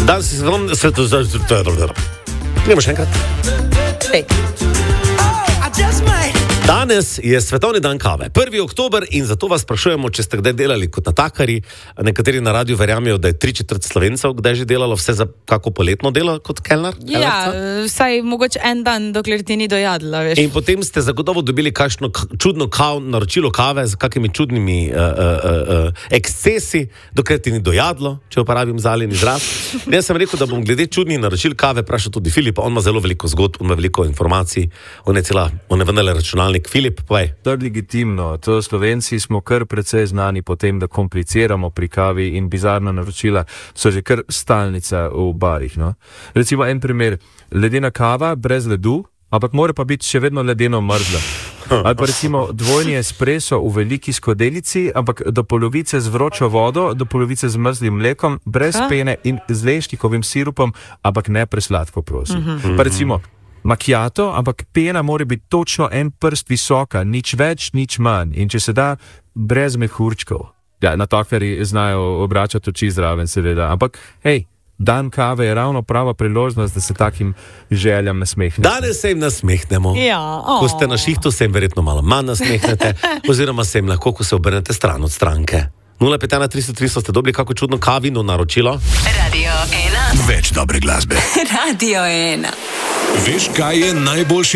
Danes je Gremo še enkrat. Danes je svetovni dan kave, 1. oktober, in zato vas sprašujemo, če ste kdaj delali kot natakari. Nekateri na radiju verjamejo, da je 3/4 Slovencev kdaj že delalo vse za kako poletno delo kot kelner. Ja, vsaj mogoče en dan, dokler ti ni dojadla, veš. In potem ste zagotovo dobili kakšno čudno naročilo kave z kakimi čudnimi ekscesi, dokler ti ni dojadlo, če uporabim zaljen izraz. Jaz sem rekel, da bom glede čudnih naročil kave vprašal tudi Filipa. On ima zelo veliko zgodb, on ima veliko informacij, on je vendarle računalnik. Filip, povej. To je legitimno. To Slovenci smo kar precej znani po tem, da kompliciramo pri kavi, in bizarna naročila so že kar stalnica v barih. No? Recimo en primer, ledena kava brez ledu, ampak mora pa biti še vedno ledeno mrzla. Ali pa recimo dvojni espresso v veliki skodelici, ampak do polovice z vročo vodo, do polovice z mrzlim mlekom, brez pene in z lešnikovim sirupom, ampak ne presladko, prosim. Pa recimo macchiato, ampak pena mora biti točno en prst visoka, nič več, nič manj. In če se da, brez mehurčkov. Ja, natakari znajo obračati oči zraven, seveda. Ampak, hej, dan kave je ravno prava priložnost, da se takim željam nasmehnemo. Danes se jim nasmehnemo. Ja, Ko ste na šihtu, se jim verjetno malo manj nasmehnete, oziroma se jim lahko, ko se obrnete stran od stranke. 051-300-300 ste dobili kako čudno kavino naročilo? Radio 1. Več dobre glasbe. Radio 1. Veš, kaj je najboljši